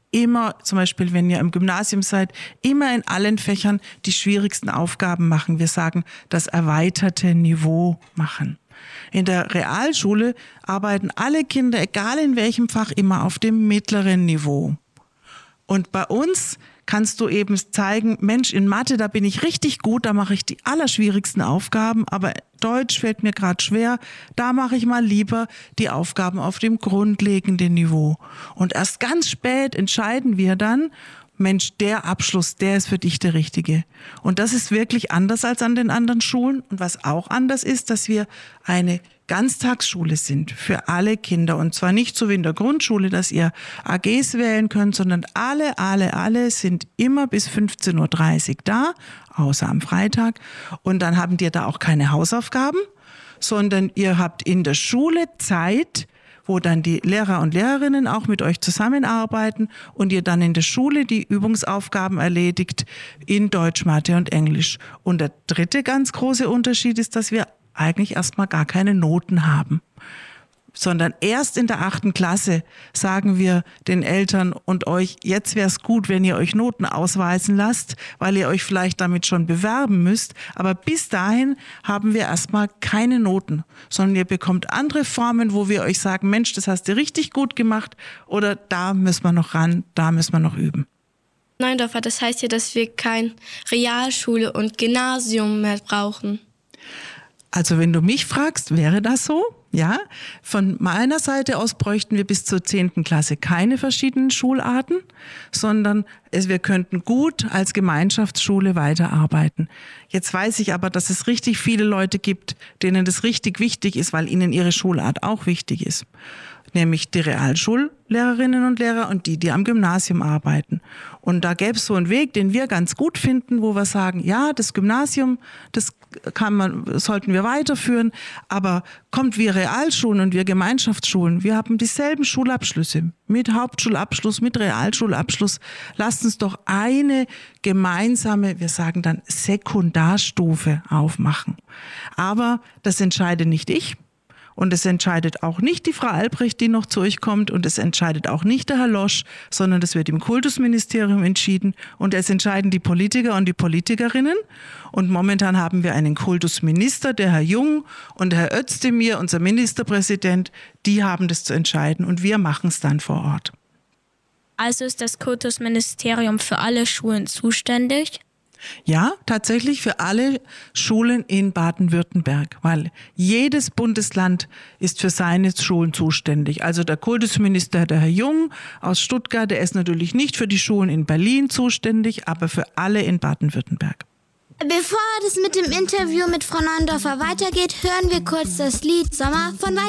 immer, zum Beispiel wenn ihr im Gymnasium seid, immer in allen Fächern die schwierigsten Aufgaben machen. Wir sagen, das erweiterte Niveau machen. In der Realschule arbeiten alle Kinder, egal in welchem Fach, immer auf dem mittleren Niveau. Und bei uns kannst du eben zeigen, Mensch, in Mathe, da bin ich richtig gut, da mache ich die allerschwierigsten Aufgaben, aber Deutsch fällt mir gerade schwer, da mache ich mal lieber die Aufgaben auf dem grundlegenden Niveau. Und erst ganz spät entscheiden wir dann, Mensch, der Abschluss, der ist für dich der richtige. Und das ist wirklich anders als an den anderen Schulen. Und was auch anders ist, dass wir eine Ganztagsschule sind für alle Kinder. Und zwar nicht so wie in der Grundschule, dass ihr AGs wählen könnt, sondern alle sind immer bis 15:30 Uhr da, außer am Freitag. Und dann haben die da auch keine Hausaufgaben, sondern ihr habt in der Schule Zeit, wo dann die Lehrer und Lehrerinnen auch mit euch zusammenarbeiten und ihr dann in der Schule die Übungsaufgaben erledigt in Deutsch, Mathe und Englisch. Und der dritte ganz große Unterschied ist, dass wir eigentlich erstmal gar keine Noten haben, sondern erst in der 8. Klasse sagen wir den Eltern und euch, jetzt wäre es gut, wenn ihr euch Noten ausweisen lasst, weil ihr euch vielleicht damit schon bewerben müsst. Aber bis dahin haben wir erstmal keine Noten, sondern ihr bekommt andere Formen, wo wir euch sagen, Mensch, das hast du richtig gut gemacht oder da müssen wir noch ran, da müssen wir noch üben. Neuendorfer, das heißt ja, dass wir kein Realschule und Gymnasium mehr brauchen. Also wenn du mich fragst, wäre das so? Ja, von meiner Seite aus bräuchten wir bis zur 10. Klasse keine verschiedenen Schularten, sondern wir könnten gut als Gemeinschaftsschule weiterarbeiten. Jetzt weiß ich aber, dass es richtig viele Leute gibt, denen das richtig wichtig ist, weil ihnen ihre Schulart auch wichtig ist. Nämlich die Realschullehrerinnen und Lehrer und die am Gymnasium arbeiten. Und da gäbe es so einen Weg, den wir ganz gut finden, wo wir sagen, ja, das Gymnasium, das sollten wir weiterführen, aber kommt wir Realschulen und wir Gemeinschaftsschulen, wir haben dieselben Schulabschlüsse, mit Hauptschulabschluss, mit Realschulabschluss. Lasst uns doch eine gemeinsame, wir sagen dann Sekundarstufe aufmachen. Aber das entscheide nicht ich. Und es entscheidet auch nicht die Frau Albrecht, die noch zu euch kommt. Und es entscheidet auch nicht der Herr Losch, sondern das wird im Kultusministerium entschieden. Und es entscheiden die Politiker und die Politikerinnen. Und momentan haben wir einen Kultusminister, der Herr Jung und Herr Özdemir, unser Ministerpräsident. Die haben das zu entscheiden und wir machen es dann vor Ort. Also ist das Kultusministerium für alle Schulen zuständig? Ja, tatsächlich für alle Schulen in Baden-Württemberg, weil jedes Bundesland ist für seine Schulen zuständig. Also der Kultusminister, der Herr Jung aus Stuttgart, der ist natürlich nicht für die Schulen in Berlin zuständig, aber für alle in Baden-Württemberg. Bevor das mit dem Interview mit Frau Neuendorfer weitergeht, hören wir kurz das Lied Sommer von